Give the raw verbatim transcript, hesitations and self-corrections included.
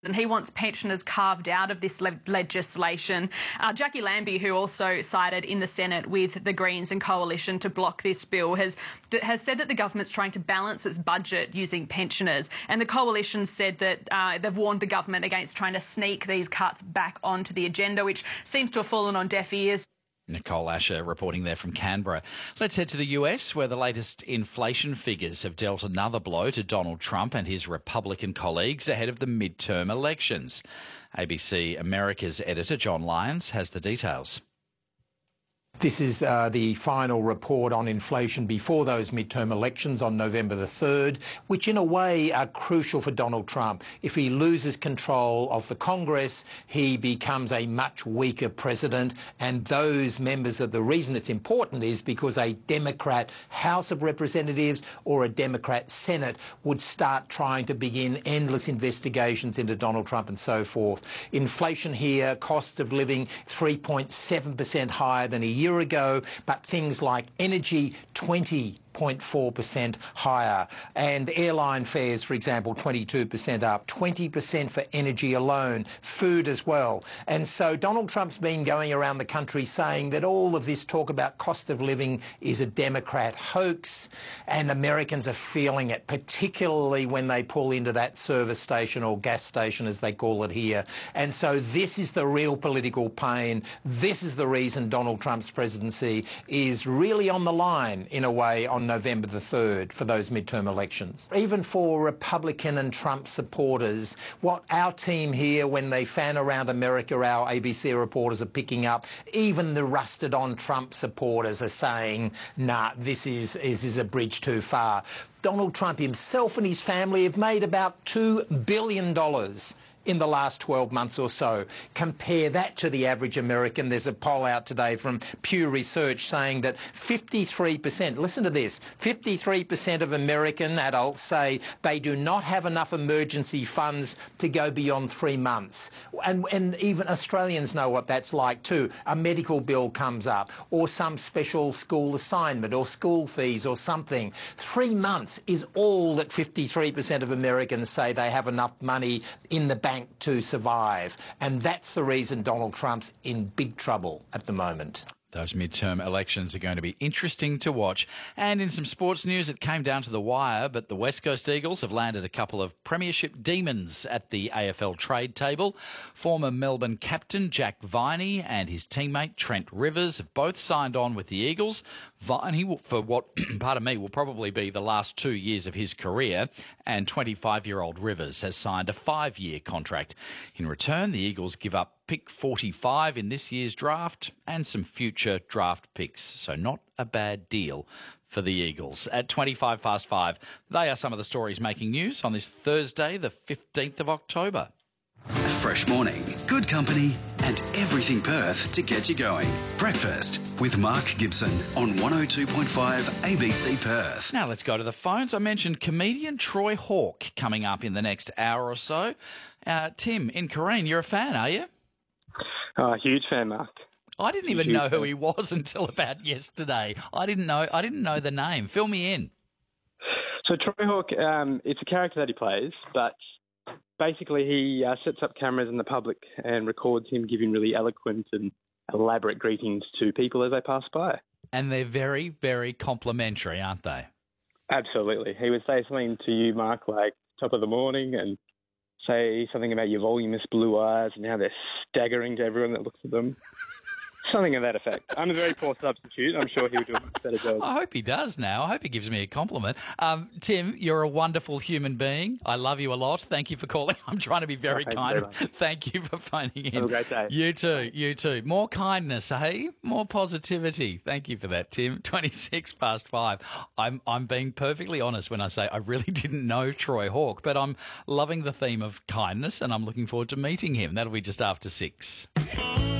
and he wants pensioners carved out of this le- legislation. Uh, Jackie Lambie, who also sided in the Senate with the Greens and Coalition to block this bill, has has said that the government's trying to balance its budget using pensioners. And the Coalition said that uh, they've warned the government against trying to sneak these cuts back onto the agenda, which seems to have fallen on deaf ears. Nicole Asher reporting there from Canberra. Let's head to the U S, where the latest inflation figures have dealt another blow to Donald Trump and his Republican colleagues ahead of the midterm elections. A B C America's editor, John Lyons, has the details. This is uh, the final report on inflation before those midterm elections on November the third, which in a way are crucial for Donald Trump. If he loses control of the Congress, he becomes a much weaker president. And those members of the reason it's important is because a Democrat House of Representatives or a Democrat Senate would start trying to begin endless investigations into Donald Trump and so forth. Inflation here, costs of living three point seven percent higher than a year ago, but things like energy, twenty point four percent higher, and airline fares, for example, twenty-two percent up, twenty percent for energy alone, food as well. And so Donald Trump's been going around the country saying that all of this talk about cost of living is a Democrat hoax, and Americans are feeling it, particularly when they pull into that service station or gas station, as they call it here. And so this is the real political pain. This is the reason Donald Trump's presidency is really on the line, in a way, on November the third for those midterm elections. Even for Republican and Trump supporters, what our team here, when they fan around America, our A B C reporters are picking up, even the rusted-on Trump supporters are saying, nah, this is, this is a bridge too far. Donald Trump himself and his family have made about two billion dollars in the last twelve months or so. Compare that to the average American. There's a poll out today from Pew Research saying that fifty-three percent, listen to this, fifty-three percent of American adults say they do not have enough emergency funds to go beyond three months. And, and even Australians know what that's like too. A medical bill comes up, or some special school assignment, or school fees or something. Three months is all that fifty-three percent of Americans say they have enough money in the bank to survive. And that's the reason Donald Trump's in big trouble at the moment. Those midterm elections are going to be interesting to watch. And in some sports news, it came down to the wire, but the West Coast Eagles have landed a couple of premiership demons at the A F L trade table. Former Melbourne captain Jack Viney and his teammate Trent Rivers have both signed on with the Eagles. Viney, for what, pardon me, will probably be the last two years of his career, and twenty-five-year-old Rivers has signed a five-year contract. In return, the Eagles give up pick forty-five in this year's draft and some future draft picks. So not a bad deal for the Eagles. At twenty-five past five, they are some of the stories making news on this Thursday, the fifteenth of October. Fresh morning, good company, and everything Perth to get you going. Breakfast with Mark Gibson on one oh two point five A B C Perth. Now let's go to the phones. I mentioned comedian Troy Hawke coming up in the next hour or so. Uh, Tim, in Corrine, you're a fan, are you? Uh, huge fan, Mark. I didn't even huge know who fan. he was until about yesterday. I didn't know. I didn't know the name. Fill me in. So Troy Hawke, um, it's a character that he plays, but basically he uh, sets up cameras in the public and records him giving really eloquent and elaborate greetings to people as they pass by. And they're very, very complimentary, aren't they? Absolutely. He would say something to you, Mark, like top of the morning, and say something about your voluminous blue eyes and how they're staggering to everyone that looks at them. Something of that effect. I'm a very poor substitute. I'm sure he would do a much better job. I hope he does now. I hope he gives me a compliment. Um, Tim, you're a wonderful human being. I love you a lot. Thank you for calling. I'm trying to be very Thank kind. you very much. Thank you for phoning in. Have a great day. You too. You too. More kindness, hey? More positivity. Thank you for that, Tim. twenty-six past five. I'm, I'm being perfectly honest when I say I really didn't know Troy Hawke, but I'm loving the theme of kindness and I'm looking forward to meeting him. That'll be just after six.